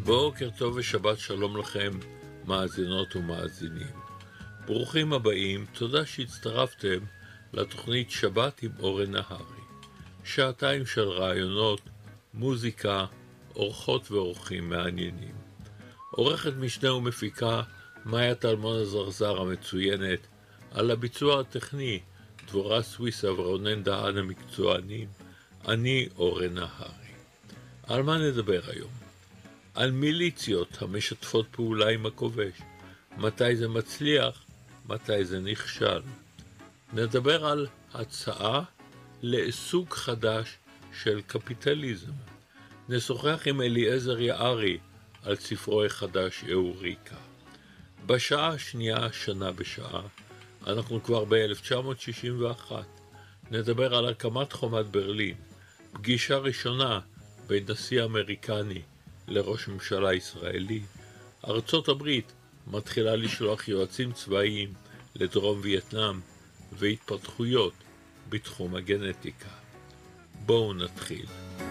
בוקר טוב ושבת שלום לכם, מאזינות ומאזינים. ברוכים הבאים, תודה שהצטרפתם לתוכנית שבת עם אורן נהרי. שעתיים של רעיונות, מוזיקה, אורחות ואורחים מעניינים. עורכת משנה ומפיקה מאיה טלמון הזרזר המצוינת, על הביצוע הטכני דבורה סוויסה ורונן דהן המקצוענים, אני אורן נהרי. על מה נדבר היום? על מיליציות המשתפות פעולה עם הכובש, מתי זה מצליח, מתי זה נכשל. נדבר על הצעה לסוג חדש של קפיטליזם. נשוחח עם אליעזר יערי על ספרו החדש אוריקה. בשעה השנייה, שנה בשעה, אנחנו כבר ב-1961, נדבר על הקמת חומת ברלין, פגישה ראשונה בין נשיא אמריקני לראש ממשלה ישראלי. ארצות הברית מתחילה לשלוח יועצים צבאיים לדרום וייטנאם, והתפתחויות בתחום הגנטיקה. בואו נתחיל.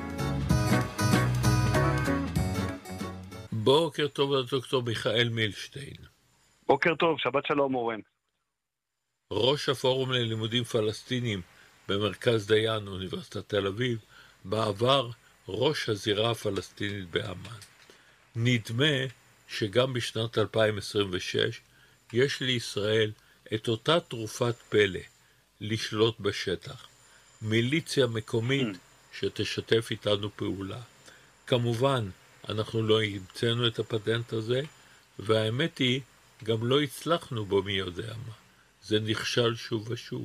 בוקר טוב לדוקטור מיכאל מילשטיין. בוקר טוב, שבת שלום אורן. ראש הפורום ללימודים פלסטינים במרכז דיין אוניברסיטת תל אביב, בעבר ראש הזירה הפלסטינית באמן. נדמה שגם בשנת 2026 יש לישראל את אותה תרופת פלא לשלוט בשטח, מיליציה מקומית שתשתף איתנו פעולה. כמובן, אנחנו לא המצאנו את הפטנט הזה, והאמת היא, גם לא הצלחנו בו מי יודע מה. זה נכשל שוב ושוב.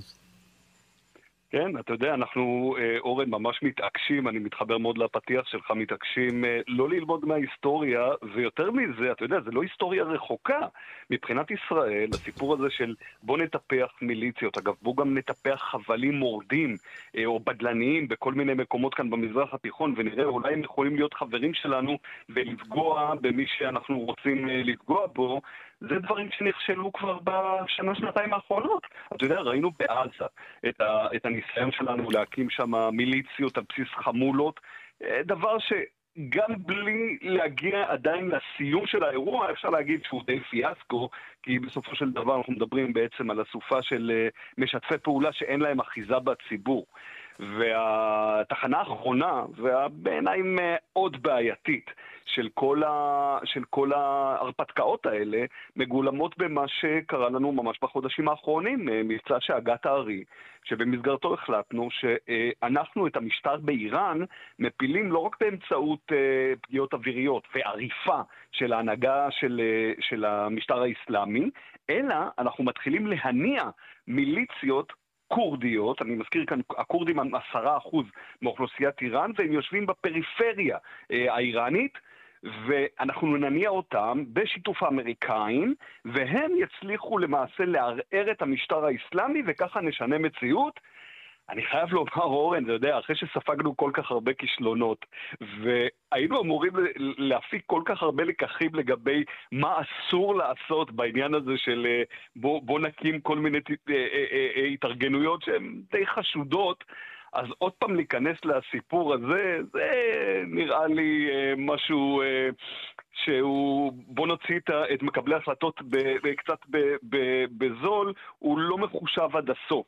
כן, אתה יודע, אנחנו, אורן, ממש מתעקשים, אני מתחבר מאוד לפתיח שלך, מתעקשים לא ללמוד מההיסטוריה, ויותר מזה, אתה יודע, זה לא היסטוריה רחוקה. מבחינת ישראל, הסיפור הזה של בוא נטפח מיליציות, אגב, בוא גם נטפח חבלים מורדים או בדלניים בכל מיני מקומות כאן במזרח התיכון, ונראה אולי הם יכולים להיות חברים שלנו ולפגוע במי שאנחנו רוצים לפגוע בו. זה דברים שנכשלו כבר בשנה-שנתיים האחרונות. אתה יודע, ראינו בעזה את הניסיון שלנו להקים שם מיליציות על בסיס חמולות, דבר שגם בלי להגיע עדיין לסיום של האירוע, אפשר להגיד שהוא די פיאסקו, כי בסופו של דבר אנחנו מדברים בעצם על הסופה של משתפי פעולה שאין להם אחיזה בציבור. והתחנה האחרונה, ובעיניי מאוד בעייתית, של כל ההרפתקאות האלה, מגולמות במה שקרה לנו ממש בחודשים האחרונים, מבצע שהגת הארי, שבמסגרתו החלטנו שאנחנו את המשטר באיראן מפילים לא רק באמצעות פגיעות אוויריות ועריפה של ההנהגה של המשטר האסלאמי, אלא אנחנו מתחילים להניע מיליציות קורדיות, אני מזכיר כאן, הקורדים הם 10% מאוכלוסיית איראן, והם יושבים בפריפריה האיראנית, ואנחנו נניע אותם בשיתוף האמריקאים, והם יצליחו למעשה לערער את המשטר האסלאמי, וככה נשנה מציאות. אני חייב לומר, אורן, אתה יודע, אחרי שספגנו כל כך הרבה כישלונות, והיינו אמורים להפיק כל כך הרבה לקחים לגבי מה אסור לעשות בעניין הזה של בוא נקים כל מיני התארגנויות שהן די חשודות, אז עוד פעם להיכנס לסיפור הזה, זה נראה לי משהו שהוא, בוא נוציא את מקבלי ההחלטות קצת בזול, הוא לא מחושב עד הסוף.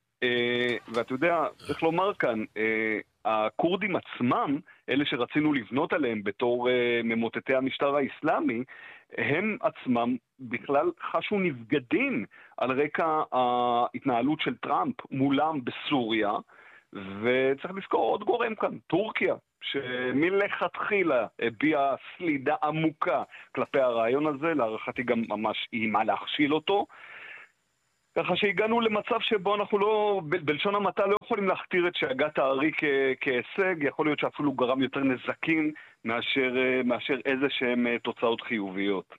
ואתה יודע, צריך לומר כאן, הקורדים עצמם, אלה שרצינו לבנות עליהם בתור ממוטטי המשטר האסלאמי, הם עצמם בכלל חשו נבגדים על רקע ההתנהלות של טראמפ מולם בסוריה, וצריך לזכור עוד גורם כאן, טורקיה, שמלכתחילה הביעה סלידה עמוקה כלפי הרעיון הזה, להערכתי גם ממש אימה להכשיל אותו, ככה שהגענו למצב שבו אנחנו לא, בלשון המעטה לא יכולים להכתיר את שהגת הארי כהישג, יכול להיות שאפילו גרם יותר נזקים מאשר איזה שהם תוצאות חיוביות.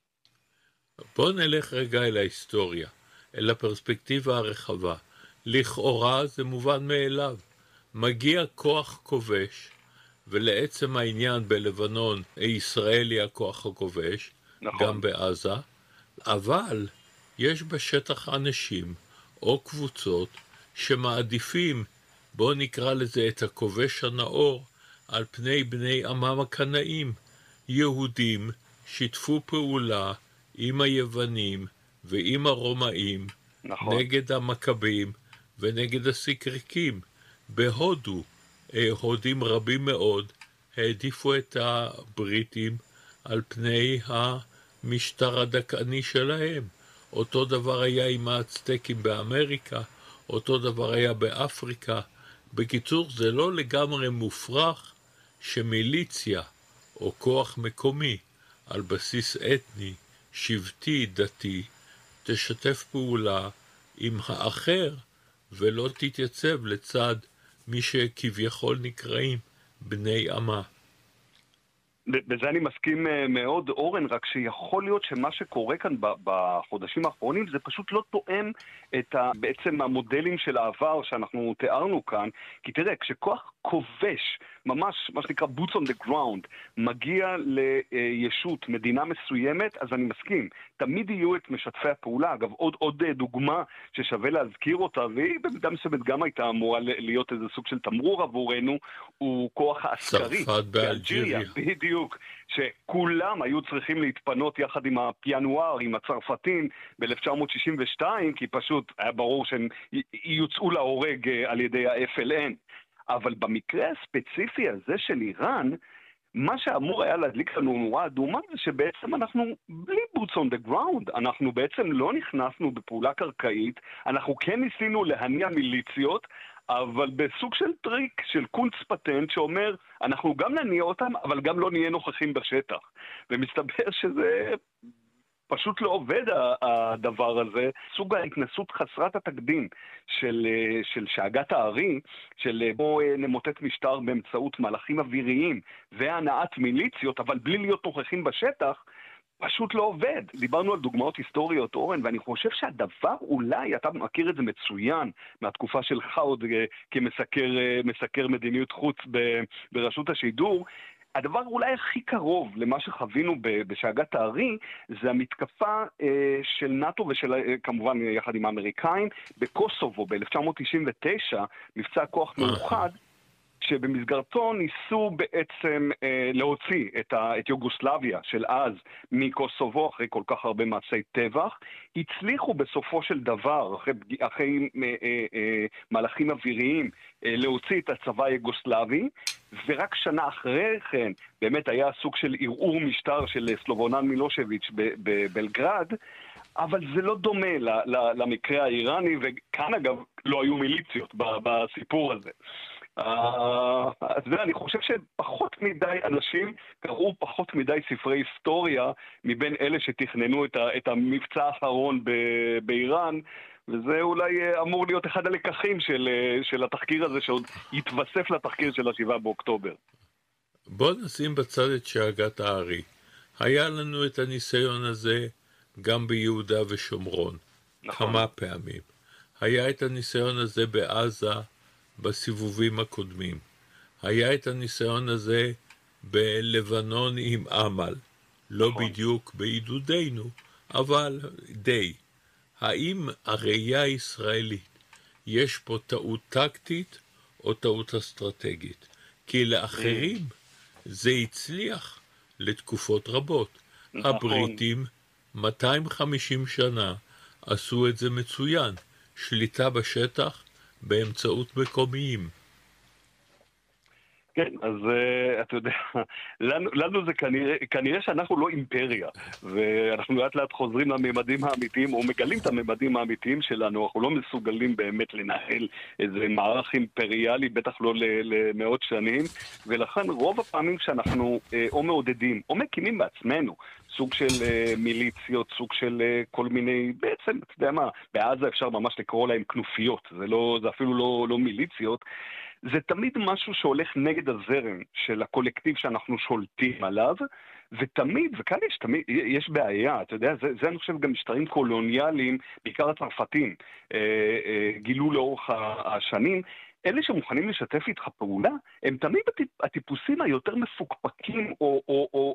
בוא נלך רגע אל ההיסטוריה, אל הפרספקטיבה הרחבה. לכאורה זה מובן מאליו. מגיע כוח כובש, ולעצם העניין בלבנון, ישראל היא הכוח הכובש, נכון. גם בעזה, אבל יש בשטח אנשים או קבוצות שמעדיפים, בוא נקרא לזה את הכובש הנאור, על פני בני עמם הקנאים, יהודים שיתפו פעולה עם היוונים ועם הרומאים, נכון. נגד המכבים ונגד הסיקריקים. בהודו, הודים רבים מאוד העדיפו את הבריטים על פני המשטר הדכאני שלהם. אותו דבר היה עם האצטקים באמריקה, אותו דבר היה באפריקה. בקיצור, זה לא לגמרי מופרך שמיליציה או כוח מקומי על בסיס אתני, שבטי, דתי, תשתף פעולה עם האחר ולא תתייצב לצד מי שכביכול נקראים בני עמה. בזה אני מסכים מאוד, אורן, רק שיכול להיות שמה שקורה כאן בחודשים האחרונים זה פשוט לא תואם את בעצם המודלים של העבר שאנחנו תיארנו כאן, כי תראה, כשכוח כובש, ממש מה שנקרא boots on the ground, מגיע לישות, מדינה מסוימת, אז אני מסכים, תמיד יהיו את משתפי הפעולה. אגב, עוד דוגמה ששווה להזכיר אותה, והיא במידה מסוימת גם הייתה אמורה להיות איזה סוג של תמרור עבורנו, הוא כוח העסקרי. צרפת באלג'יריה. בדיוק, שכולם היו צריכים להתפנות יחד עם הפיאנואר, עם הצרפתים ב-1962, כי פשוט היה ברור שהם יוצאו להורג על ידי ה-FLN. אבל במקרה הספציפי הזה של איראן, מה שאמור היה להדליק לנו נורה אדומה זה שבעצם אנחנו בלי boots on the ground, אנחנו בעצם לא נכנסנו בפעולה קרקעית, אנחנו כן ניסינו להניע מיליציות, אבל בסוג של טריק, של קונץ פטנט שאומר, אנחנו גם נניע אותם, אבל גם לא נהיה נוכחים בשטח. ומסתבר שזה פשוט לא עובד הדבר הזה, סוג ההתנסות חסרת התקדים של שאגת הארי, של בוא נמוטט משטר באמצעות מלאכים אוויריים והנעת מיליציות, אבל בלי להיות נוכחים בשטח, פשוט לא עובד. דיברנו על דוגמאות היסטוריות, אורן, ואני חושב שהדבר אולי, אתה מכיר את זה מצוין, מהתקופה שלך עוד כמסקר מדיניות חוץ ברשות השידור, הדבר אולי הכי קרוב למה שחווינו בשאגת הארי, זה המתקפה של נאטו ושל, כמובן יחד עם האמריקאים, בקוסובו ב-1999, מבצע כוח מאוחד, שבמסגרתו ניסו בעצם להוציא את יוגוסלביה של אז מקוסובו, אחרי כל כך הרבה מעשי טבח, הצליחו בסופו של דבר, אחרי מהלכים אוויריים, להוציא את הצבא היוגוסלבי, ורק שנה אחרי כן באמת היה סוג של ערעור משטר של סלובונן מילושביץ' בבלגרד, אבל זה לא דומה למקרה האיראני, וכאן אגב לא היו מיליציות בסיפור הזה. אז אני חושב שפחות מדי אנשים קראו פחות מדי ספרי היסטוריה מבין אלה שתכננו את המבצע האחרון באיראן, וזה אולי אמור להיות אחד הלקחים של התחקיר הזה שעוד יתווסף לתחקיר של ה7 באוקטובר. בוא נשים בצד את שאגת הארי. היה לנו את הניסיון הזה גם ביהודה ושומרון, נכון. כמה פעמים. היה את הניסיון הזה בעזה בסיבובים הקודמים. היה את הניסיון הזה בלבנון עם עמל. לא נכון. בדיוק בעידודנו, אבל די. האם הראייה הישראלית יש פה טעות טקטית או טעות אסטרטגית? כי לאחרים זה הצליח לתקופות רבות. נכון. הבריטים 250 שנה עשו את זה מצוין. שליטה בשטח באמצעות מקומיים. כן, אז אתה יודע, לנו זה כנראה שאנחנו לא אימפריה, ואנחנו לאט לאט חוזרים לממדים האמיתיים, או מגלים את הממדים האמיתיים שלנו, אנחנו לא מסוגלים באמת לנהל איזה מערך אימפריאלי, בטח לא למאות שנים, ולכן רוב הפעמים שאנחנו או מעודדים, או מקימים בעצמנו, סוג של מיליציות, סוג של כל מיני, בעצם, אתה יודע מה, בעזה אפשר ממש לקרוא להם כנופיות, זה אפילו לא מיליציות, זה תמיד משהו שהולך נגד הזרם של הקולקטיב שאנחנו שולטים עליו, ותמיד, וכאן יש בעיה, אתה יודע, זה אני חושב גם משטרים קולוניאליים, בעיקר הצרפתים, גילו לאורך השנים, אלה שמוכנים לשתף איתך פעולה, הם תמיד הטיפוסים היותר מפוקפקים, או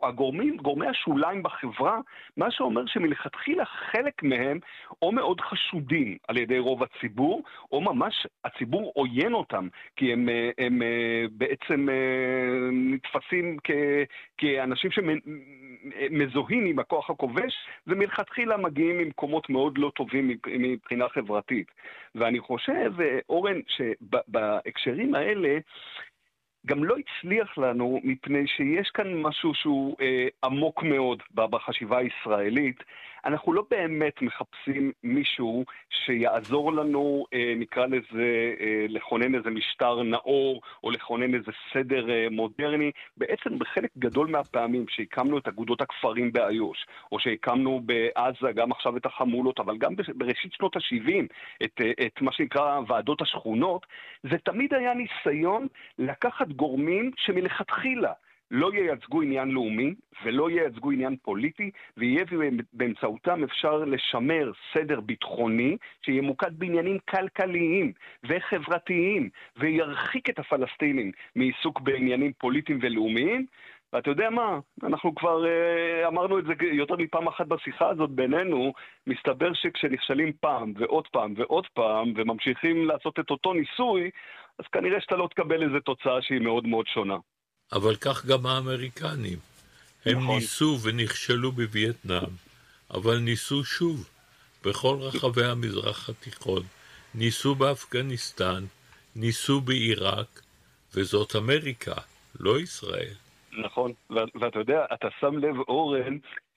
גורמי השוליים בחברה, מה שאומר שמלכתחילה חלק מהם או מאוד חשודים על ידי רוב הציבור, או ממש הציבור עוין אותם, כי הם בעצם נתפסים כאנשים שמזוהים עם הכוח הכובש, ומלכתחילה מגיעים ממקומות מאוד לא טובים מבחינה חברתית. ואני חושב, אורן, שבהקשרים האלה, גם לא הצליח לנו מפני שיש כאן משהו שהוא עמוק מאוד בחשיבה הישראלית. אנחנו לא באמת מחפשים מישהו שיעזור לנו, נקרא לזה, לכונן איזה משטר נאור, או לכונן איזה סדר מודרני. בעצם בחלק גדול מהפעמים שהקמנו את אגודות הכפרים באיו"ש, או שהקמנו בעזה גם עכשיו את החמולות, אבל גם בראשית שנות ה-70, את מה שנקרא ועדות השכונות, זה תמיד היה ניסיון לקחת גורמים שמלכתחילה לא ייצגו עניין לאומי ולא ייצגו עניין פוליטי, ויהיה באמצעותם אפשר לשמר סדר ביטחוני שימוקד בעניינים כלכליים וחברתיים, וירחיק את הפלסטינים מעיסוק בעניינים פוליטיים ולאומיים. ואתה יודע מה? אנחנו כבר אמרנו את זה יותר מפעם אחת בשיחה הזאת בינינו. מסתבר שכשנכשלים פעם ועוד פעם ועוד פעם וממשיכים לעשות את אותו ניסוי, אז כנראה שאתה לא תקבל איזו תוצאה שהיא מאוד מאוד שונה. אבל כך גם האמריקנים. הם נכון. ניסו ונכשלו בווייטנאם, אבל ניסו שוב בכל רחבי המזרח התיכון. ניסו באפגניסטן, ניסו בעיראק, וזאת אמריקה, לא ישראל. נכון, ואתה יודע, אתה שם לב, אורן,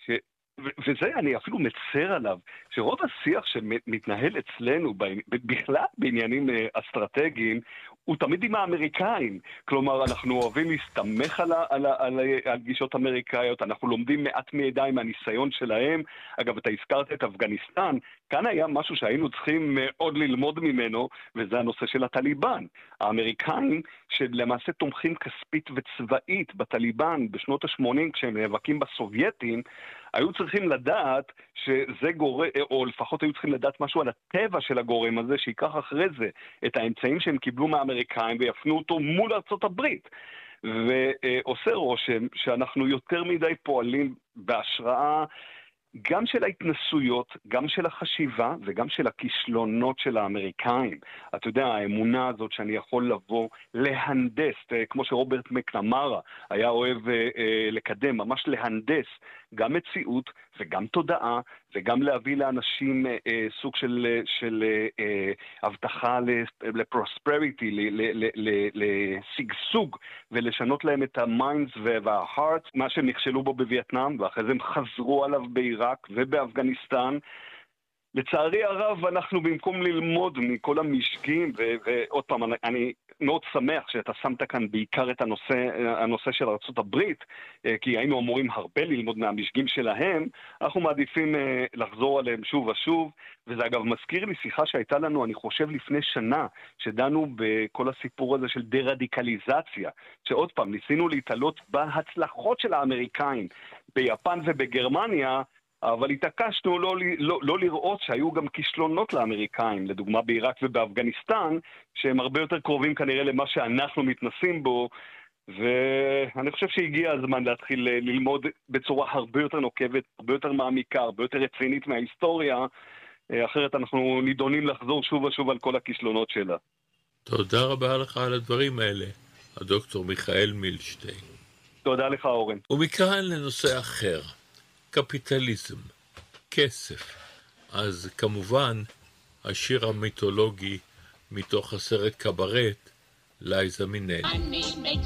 וזה אני אפילו מצר עליו, שרוב השיח שמתנהל אצלנו, בכלל בעניינים אסטרטגיים, הוא תמיד עם האמריקאים. כלומר, אנחנו אוהבים להסתמך על גישות אמריקאיות, אנחנו לומדים מעט מידי מהניסיון שלהם. אגב, אתה הזכרת את אפגניסטן, כאן היה משהו שהיינו צריכים מאוד ללמוד ממנו, וזה הנושא של הטליבן. האמריקאים שלמעשה תומכים כספית וצבאית בטליבן בשנות ה-80, כשהם נאבקים בסובייטים, היו צריכים לדעת שזה גורם, או לפחות היו צריכים לדעת משהו על הטבע של הגורם הזה, שיקח אחרי זה את האמצעים שהם קיבלו מהאמריקאים ויפנו אותו מול ארצות הברית. ועושה רושם שאנחנו יותר מדי פועלים בהשראה גם של ההתנסויות, גם של החשיבה וגם של הכישלונות של האמריקאים. אתה יודע, האמונה הזאת שאני יכול לבוא להנדס, כמו שרוברט מקנמרה היה אוהב לקדם, ממש להנדס גם מציאות וגם תודעה, וגם להביא לאנשים סוג של הבטחה לפרוספריטי, לשגשוג, ולשנות להם את המיינדס וההארטס, מה שהם נכשלו בו בווייטנאם, ואחרי זה הם חזרו עליו בעיראק ובאפגניסטן. לצערי הרב, אנחנו במקום ללמוד מכל המשגים, ועוד פעם, אני מאוד שמח שאתה שמת כאן בעיקר את הנושא של ארצות הברית, כי היינו אמורים הרבה ללמוד מהמשגים שלהם, אנחנו מעדיפים לחזור עליהם שוב ושוב, וזה אגב מזכיר לי שיחה שהייתה לנו, אני חושב לפני שנה, שדנו בכל הסיפור הזה של דה-רדיקליזציה, שעוד פעם, ניסינו להתעלות בהצלחות של האמריקאים, ביפן ובגרמניה, אבל התעקשנו לא לראות שהיו גם כישלונות לאמריקאים, לדוגמה בעיראק ובאפגניסטן, שהם הרבה יותר קרובים כנראה למה שאנחנו מתנסים בו, ואני חושב שהגיע הזמן להתחיל ללמוד בצורה הרבה יותר נוקבת, הרבה יותר מעמיקה, הרבה יותר רצינית מההיסטוריה, אחרת אנחנו נידונים לחזור שוב ושוב על כל הכישלונות שלה. תודה רבה לך על הדברים האלה, הדוקטור מיכאל מילשטיין. תודה לך, אורן. ומכאן לנושא אחר. קפיטליזם, כסף. אז כמובן, השיר המיתולוגי מתוך הסרט קברט, לייזה מינלי.